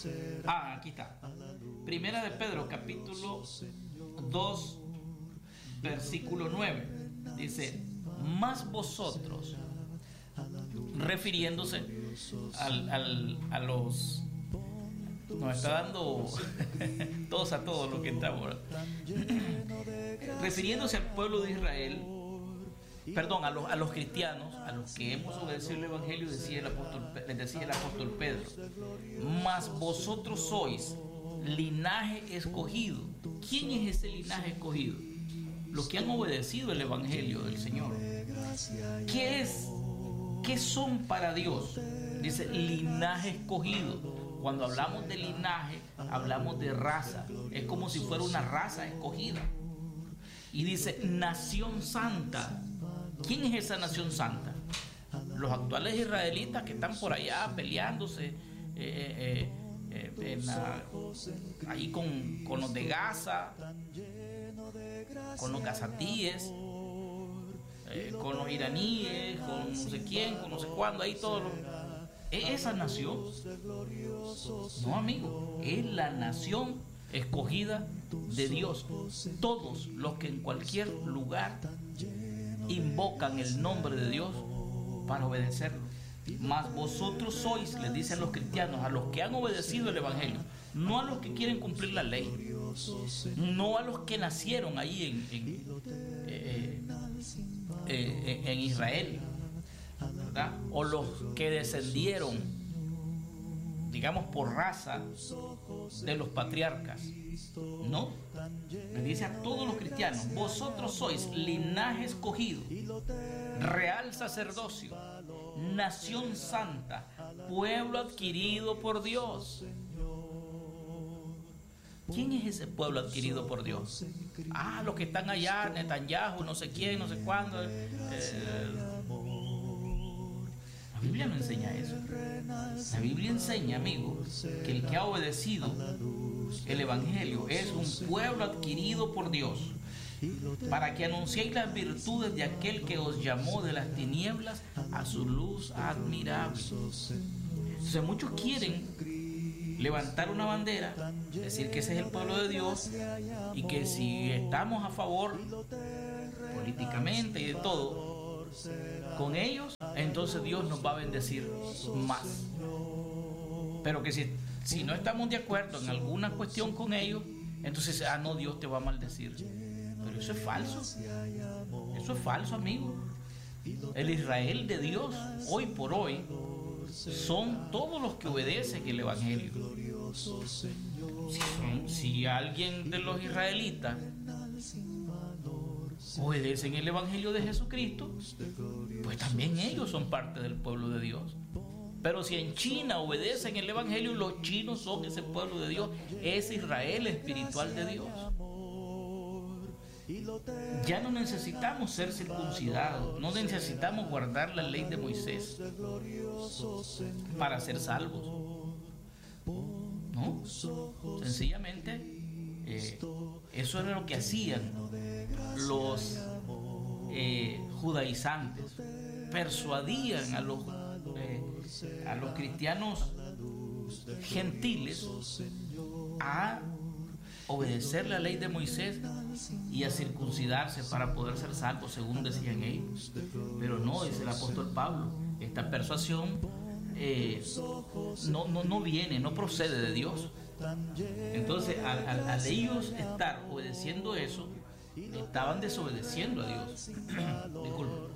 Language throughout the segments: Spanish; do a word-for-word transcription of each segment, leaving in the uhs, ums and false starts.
Ah, aquí está. Primera de Pedro, capítulo dos, versículo nueve. Dice: más vosotros, refiriéndose al, al, a los... Nos está dando todos a todos lo que estamos. Refiriéndose al pueblo de Israel, perdón, a los, a los cristianos, a los que hemos obedecido el Evangelio, decía el apóstol, les decía el apóstol Pedro: mas vosotros sois linaje escogido. ¿Quién es ese linaje escogido? Los que han obedecido el Evangelio del Señor. ¿Qué es? ¿Qué son para Dios? Dice linaje escogido. Cuando hablamos de linaje, hablamos de raza. Es como si fuera una raza escogida. Y dice nación santa. ¿Quién es esa nación santa? Los actuales israelitas que están por allá peleándose eh, eh, eh, en la, ahí con, con los de Gaza, con los gazatíes, eh, con los iraníes, con no sé quién, con no sé cuándo, ahí todos los... ¿Es esa nación? No, amigo, es la nación escogida de Dios. Todos los que en cualquier lugar invocan el nombre de Dios para obedecerlo. Mas vosotros sois, les dicen los cristianos, a los que han obedecido el Evangelio, no a los que quieren cumplir la ley, no a los que nacieron ahí en, en, eh, eh, en Israel, ¿verdad? O los que descendieron, digamos, por raza de los patriarcas. No, le dice a todos los cristianos: vosotros sois linaje escogido, real sacerdocio, nación santa, pueblo adquirido por Dios. ¿Quién es ese pueblo adquirido por Dios? Ah, los que están allá, Netanyahu, no sé quién, no sé cuándo. Eh, La Biblia no enseña eso. La Biblia enseña, amigos, que el que ha obedecido el Evangelio es un pueblo adquirido por Dios, para que anunciéis las virtudes de aquel que os llamó de las tinieblas a su luz admirable. Entonces muchos quieren levantar una bandera, decir que ese es el pueblo de Dios, y que si estamos a favor políticamente y de todo con ellos, entonces Dios nos va a bendecir más. Pero que si, si no estamos de acuerdo en alguna cuestión con ellos, entonces, ah, no, Dios te va a maldecir. Pero eso es falso. Eso es falso, amigo. El Israel de Dios, hoy por hoy, son todos los que obedecen el Evangelio. Si, si alguien de los israelitas obedecen el Evangelio de Jesucristo, pues también ellos son parte del pueblo de Dios. Pero si en China obedecen el Evangelio, los chinos son ese pueblo de Dios, es Israel espiritual de Dios. Ya no necesitamos ser circuncidados, no necesitamos guardar la ley de Moisés para ser salvos. No, sencillamente eh, eso era lo que hacían los eh, judaizantes. Persuadían a los eh, a los cristianos gentiles a obedecer la ley de Moisés y a circuncidarse para poder ser salvos, según decían ellos. Pero no, dice el apóstol Pablo, esta persuasión eh, no, no, no viene, no procede de Dios. Entonces, al, al, al ellos estar obedeciendo eso, estaban desobedeciendo a Dios. Disculpe.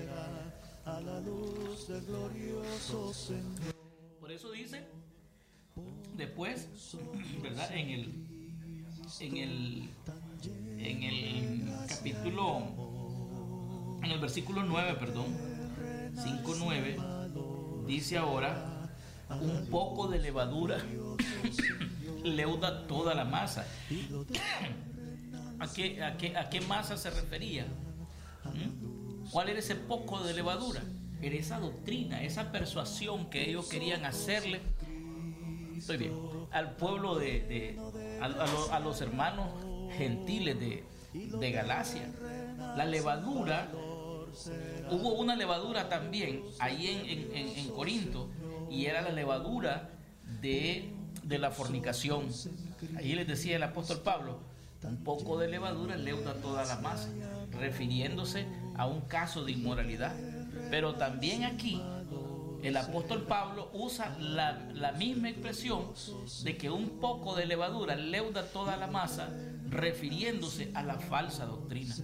Por eso dice después, ¿verdad? En el en el en el capítulo, en el versículo nueve, perdón, cinco nueve, dice ahora: un poco de levadura leuda toda la masa. ¿A qué, a qué, a qué masa se refería? ¿Mm? ¿Cuál era ese poco de levadura? Era esa doctrina, esa persuasión que ellos querían hacerle, estoy bien, al pueblo de, de a, a, los, a los hermanos gentiles de, de Galacia. La levadura, hubo una levadura también ahí en, en, en, en Corinto, y era la levadura de de la fornicación. Ahí les decía el apóstol Pablo, un poco de levadura leuda toda la masa, refiriéndose a un caso de inmoralidad. Pero también aquí el apóstol Pablo usa la, la misma expresión de que un poco de levadura leuda toda la masa, refiriéndose a la falsa doctrina.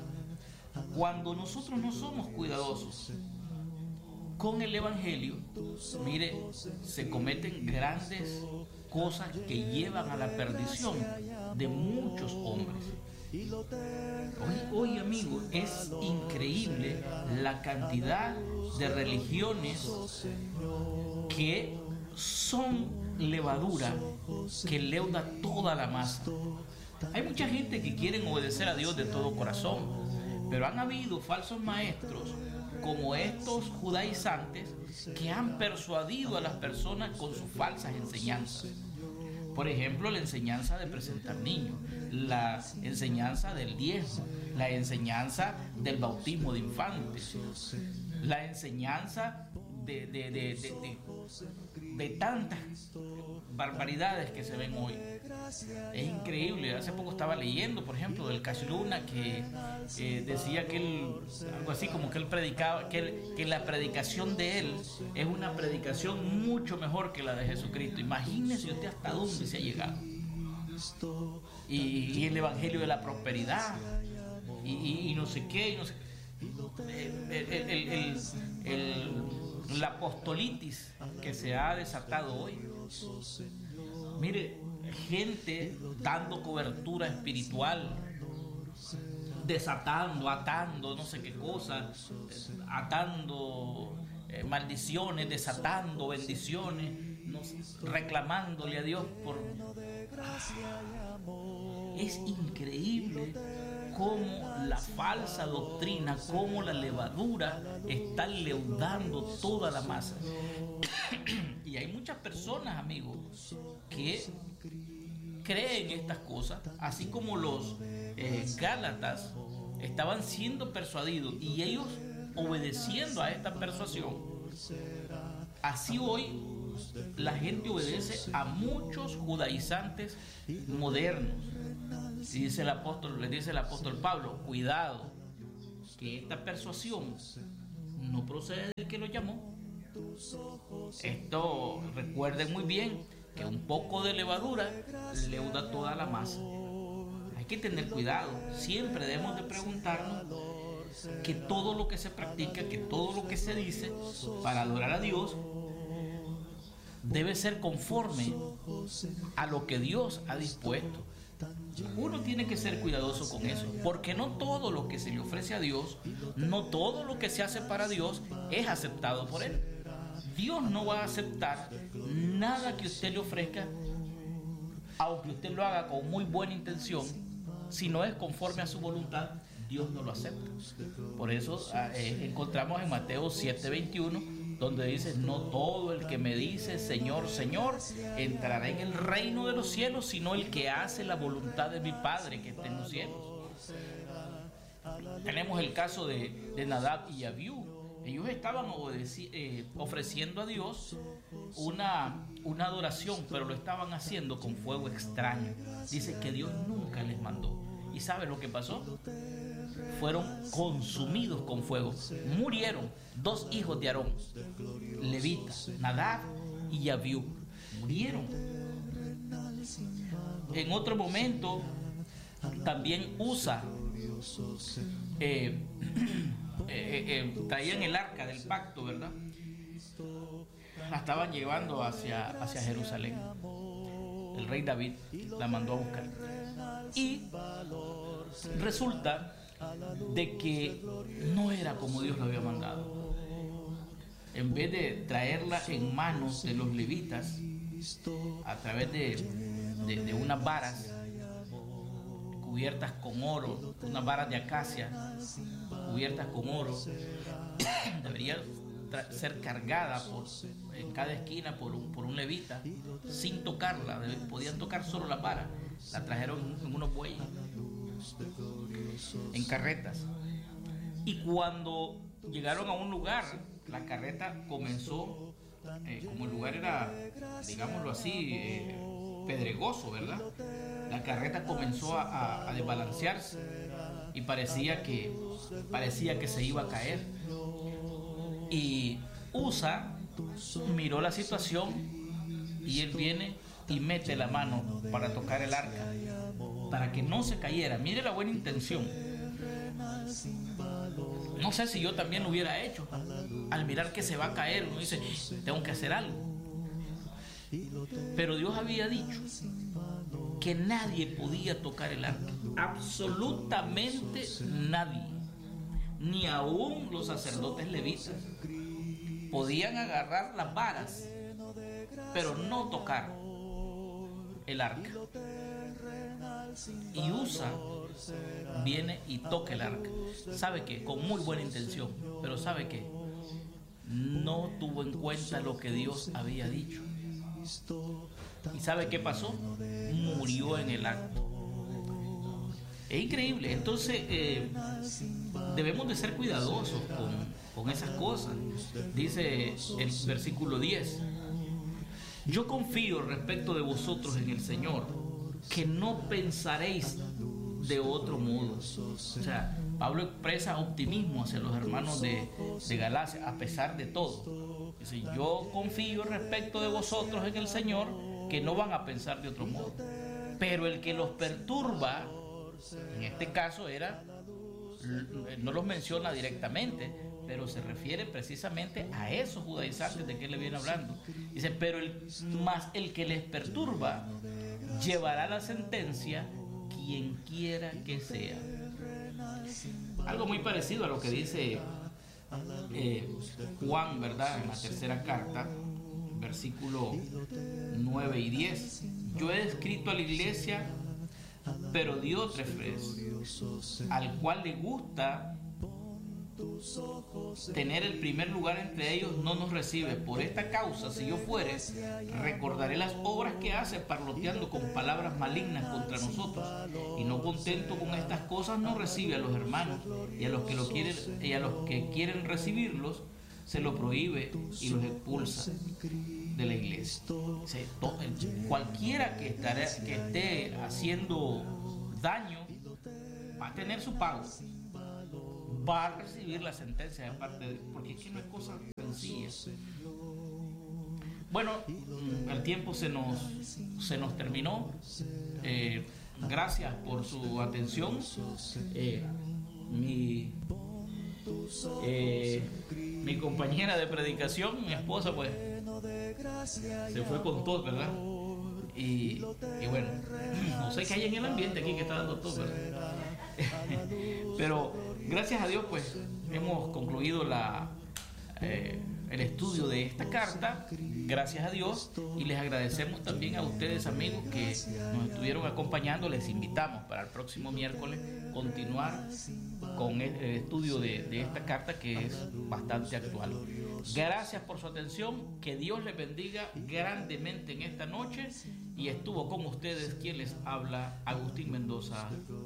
Cuando nosotros no somos cuidadosos con el evangelio, mire, se cometen grandes cosas que llevan a la perdición de muchos hombres. Hoy, hoy amigo, es increíble la cantidad de religiones que son levadura que leuda toda la masa. Hay mucha gente que quiere obedecer a Dios de todo corazón, pero han habido falsos maestros como estos judaizantes que han persuadido a las personas con sus falsas enseñanzas. Por ejemplo, la enseñanza de presentar niños, la enseñanza del diezmo, la enseñanza del bautismo de infantes, la enseñanza de, de, de, de, de, de tantas barbaridades que se ven hoy. Es increíble. Hace poco estaba leyendo, por ejemplo, del Cash Luna, que eh, decía que él, algo así como que él predicaba, que, él, que la predicación de él es una predicación mucho mejor que la de Jesucristo. Imagínese usted hasta dónde se ha llegado. Y, y el evangelio de la prosperidad, y, y, y no sé qué, y no sé qué. El, el, el, el, el, la apostolitis que se ha desatado hoy. Mire, gente dando cobertura espiritual, desatando, atando, no sé qué cosa, atando eh, maldiciones, desatando bendiciones, no sé, reclamándole a Dios por... Es increíble cómo la falsa doctrina, cómo la levadura está leudando toda la masa. Y hay muchas personas, amigos, que creen estas cosas, así como los eh, gálatas estaban siendo persuadidos y ellos obedeciendo a esta persuasión. Así hoy la gente obedece a muchos judaizantes modernos. Y dice el apóstol, le dice el apóstol Pablo, cuidado, que esta persuasión no procede del que lo llamó. Esto, recuerden muy bien que un poco de levadura leuda toda la masa. Hay que tener cuidado. Siempre debemos de preguntarnos que todo lo que se practica, que todo lo que se dice para adorar a Dios debe ser conforme a lo que Dios ha dispuesto. Uno tiene que ser cuidadoso con eso, porque no todo lo que se le ofrece a Dios, no todo lo que se hace para Dios es aceptado por Él. Dios no va a aceptar nada que usted le ofrezca, aunque usted lo haga con muy buena intención. Si no es conforme a su voluntad, Dios no lo acepta. Por eso eh, encontramos en Mateo siete veintiuno, donde dice, no todo el que me dice Señor, Señor, entrará en el reino de los cielos, sino el que hace la voluntad de mi Padre que está en los cielos. Tenemos el caso de, de Nadab y Abiú. Ellos estaban obedeci- eh, ofreciendo a Dios una, una adoración, pero lo estaban haciendo con fuego extraño. Dice que Dios nunca les mandó. ¿Y sabe lo que pasó? Fueron consumidos con fuego. Murieron dos hijos de Aarón, levitas, Nadab y Abiú. Murieron. En otro momento, también Usa eh, eh, eh, traían el arca del pacto, ¿verdad? La estaban llevando hacia, hacia Jerusalén. El rey David la mandó a buscar. Y resulta de que no era como Dios lo había mandado. En vez de traerla en manos de los levitas a través de, de, de unas varas cubiertas con oro, unas varas de acacia cubiertas con oro, debería ser cargada por, en cada esquina por un, por un levita sin tocarla. Podían tocar solo la vara. La trajeron en unos bueyes, en carretas, y cuando llegaron a un lugar, la carreta comenzó eh, como el lugar era, digámoslo así, eh, pedregoso, ¿verdad? La carreta comenzó a, a, a desbalancearse y parecía que, parecía que se iba a caer. Y Usa miró la situación y él viene y mete la mano para tocar el arca, para que no se cayera. Mire la buena intención. No sé si yo también lo hubiera hecho. Al mirar que se va a caer, uno dice, tengo que hacer algo. Pero Dios había dicho que nadie podía tocar el arca. Absolutamente nadie. Ni aún los sacerdotes levitas. Podían agarrar las varas, pero no tocar el arca. Y Usa viene y toca el arca. ¿Sabe qué? Con muy buena intención. Pero ¿sabe qué? No tuvo en cuenta lo que Dios había dicho. ¿Y sabe qué pasó? Murió en el acto. Es increíble. Entonces eh, debemos de ser cuidadosos con, con esas cosas. Dice el versículo diez: yo confío respecto de vosotros en el Señor, que no pensaréis de otro modo. O sea, Pablo expresa optimismo hacia los hermanos de, de Galacia, a pesar de todo. Dice, yo confío respecto de vosotros en el Señor, que no van a pensar de otro modo. Pero el que los perturba, en este caso era, no los menciona directamente, pero se refiere precisamente a esos judaizantes de que él le viene hablando. Dice, pero el, más el que les perturba llevará la sentencia, quien quiera que sea. Algo muy parecido a lo que dice eh, Juan, ¿verdad? En la tercera carta, versículo nueve y diez. Yo he escrito a la iglesia, pero Diótrefes, al cual le gusta tener el primer lugar entre ellos, no nos recibe. Por esta causa, si yo fuere, recordaré las obras que hace, parloteando con palabras malignas contra nosotros, y no contento con estas cosas, no recibe a los hermanos, y a los que lo quieren, y a los que quieren recibirlos se lo prohíbe y los expulsa de la iglesia. O sea, cualquiera que, estará, que esté haciendo daño va a tener su pago, va a recibir la sentencia de parte de, porque es que no es cosa sencilla. Bueno, el tiempo se nos, se nos terminó. Eh, gracias por su atención. Eh, mi, eh, mi compañera de predicación, mi esposa, pues se fue con todo, ¿verdad? Y, y bueno, no sé qué hay en el ambiente aquí que está dando todo, ¿verdad? Pero gracias a Dios, pues hemos concluido la, eh, el estudio de esta carta, gracias a Dios, y les agradecemos también a ustedes, amigos, que nos estuvieron acompañando. Les invitamos para el próximo miércoles continuar con el, el estudio de, de esta carta, que es bastante actual. Gracias por su atención, que Dios les bendiga grandemente en esta noche, y estuvo con ustedes quien les habla, Agustín Mendoza